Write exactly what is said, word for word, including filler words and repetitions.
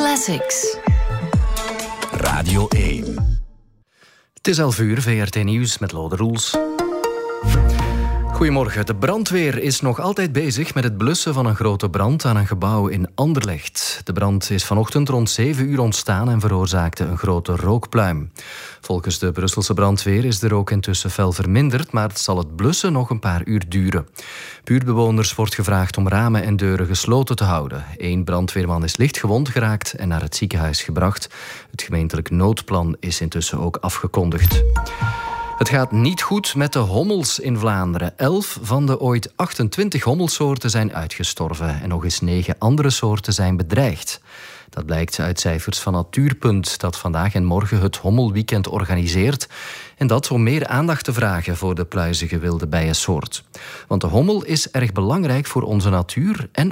Classics. Radio één. Het is elf uur, V R T Nieuws met Lode Roels. Goedemorgen. De brandweer is nog altijd bezig met het blussen van een grote brand aan een gebouw in Anderlecht. De brand is vanochtend rond zeven uur ontstaan en veroorzaakte een grote rookpluim. Volgens de Brusselse brandweer is de rook intussen fel verminderd, maar het zal het blussen nog een paar uur duren. Buurtbewoners wordt gevraagd om ramen en deuren gesloten te houden. Eén brandweerman is licht gewond geraakt en naar het ziekenhuis gebracht. Het gemeentelijk noodplan is intussen ook afgekondigd. Het gaat niet goed met de hommels in Vlaanderen. Elf van de ooit achtentwintig hommelsoorten zijn uitgestorven en nog eens negen andere soorten zijn bedreigd. Dat blijkt uit cijfers van Natuurpunt, dat vandaag en morgen het Hommelweekend organiseert. En dat om meer aandacht te vragen voor de pluizige wilde bijensoort. Want de hommel is erg belangrijk voor onze natuur en